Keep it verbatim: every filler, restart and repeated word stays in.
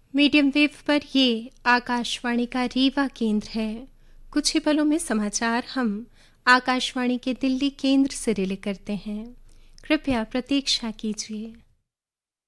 Medium wave पर ये आकाशवाणी का रीवा केंद्र है। कुछ ही पलों में समाचार हम आकाशवाणी के दिल्ली केंद्र से रिले करते हैं। कृपया प्रतीक्षा कीजिए।